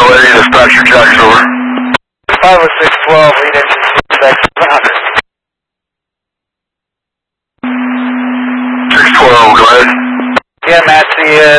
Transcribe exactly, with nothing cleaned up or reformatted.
Lady, dispatcher Jack's over. five oh six twelve, lead engine six seven hundred. six twelve, go ahead. Yeah, Matt, the, uh,